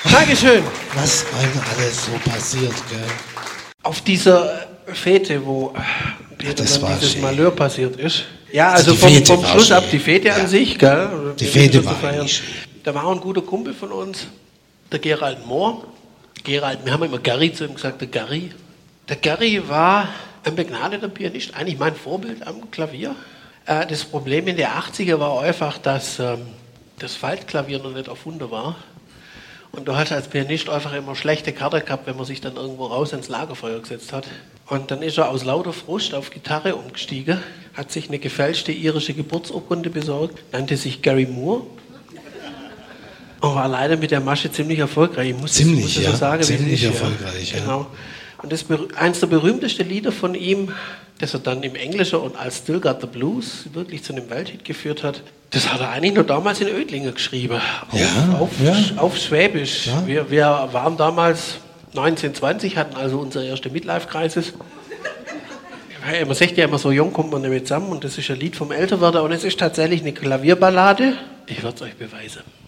Dankeschön. Was einem alles so passiert, gell? Auf dieser Fete, wo Peter das dann war dieses schön. Malheur passiert ist. Ja, also die vom Fete war Schluss ab schön. die Fete Ja. an sich, gell? Die Fete war feiern. eigentlich schön. Da war auch ein guter Kumpel von uns, der Gerald Mohr. Gerald, wir haben immer Gary zu ihm gesagt, der Gary. Der Gary war ein begnadeter Pianist, eigentlich mein Vorbild am Klavier. Das Problem in der 80er war einfach, dass das Faltklavier noch nicht erfunden war. Und du hast als Pianist einfach immer schlechte Karte gehabt, wenn man sich dann irgendwo raus ins Lagerfeuer gesetzt hat. Und dann ist er aus lauter Frust auf Gitarre umgestiegen, hat sich eine gefälschte irische Geburtsurkunde besorgt, nannte sich Gary Moore und war leider mit der Masche ziemlich erfolgreich. Ich muss so sagen, ziemlich wie es ist, erfolgreich, ja. Genau. Und eins der berühmtesten Lieder von ihm, das er dann im Englischen und als Still Got the Blues wirklich zu einem Welthit geführt hat, das hat er eigentlich nur damals in Oedlingen geschrieben, auf Schwäbisch. Ja. Wir waren damals 19, 20, hatten also unsere erste Midlife-Crisis. Man sagt ja immer, so jung kommt man nicht zusammen und das ist ein Lied vom Älterwerden und es ist tatsächlich eine Klavierballade. Ich werde es euch beweisen.